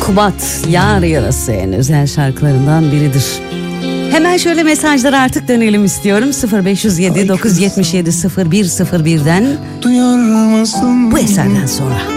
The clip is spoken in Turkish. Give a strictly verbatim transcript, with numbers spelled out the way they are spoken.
Kubat Yar Yarası en özel şarkılarından biridir. Hemen şöyle mesajlara artık dönelim istiyorum. sıfır beş yüz yedi dokuz yetmiş yedi sıfır bir sıfır birden bu eserden sonra.